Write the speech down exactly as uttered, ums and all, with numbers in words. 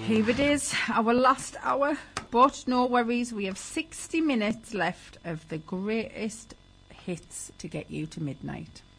Here it is, our last hour, but no worries, we have sixty minutes left of the greatest hits to get you to midnight.